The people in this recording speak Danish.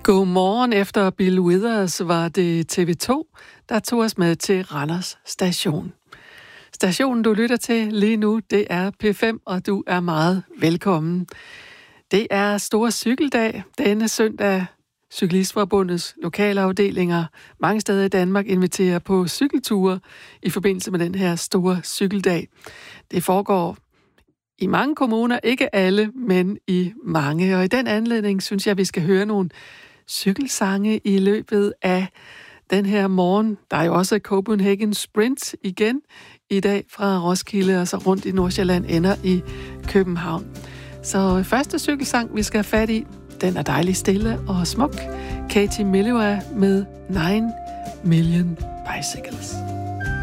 Godmorgen. Efter Bill Withers var det TV2, der tog os med til Randers Station. Stationen, du lytter til lige nu, det er P5, og du er meget velkommen. Det er Store Cykeldag denne søndag. Cyklistforbundets lokalafdelinger mange steder i Danmark inviterer på cykelture i forbindelse med den her Store Cykeldag. Det foregår i mange kommuner, ikke alle, men i mange. Og i den anledning synes jeg, vi skal høre nogle cykelsange i løbet af den her morgen. Der er jo også Copenhagen Sprint igen i dag fra Roskilde og så rundt i Nordsjælland ender i København. Så første cykelsang, vi skal have fat i, den er dejlig stille og smuk. Katie Melua med 9 Million Bicycles.